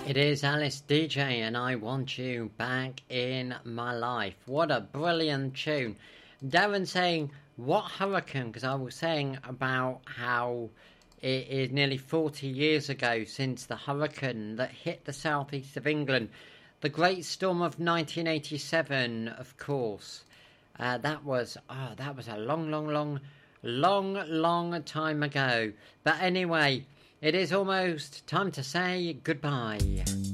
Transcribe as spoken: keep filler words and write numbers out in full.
It is Alice D J and I Want You Back in My Life. What a brilliant tune. Darren saying, what hurricane? Because I was saying about how it is nearly forty years ago since the hurricane that hit the southeast of England. The Great Storm of nineteen eighty-seven, of course. Uh, that was, oh, that was a long, long, long, long, long time ago. But anyway, it is almost time to say goodbye.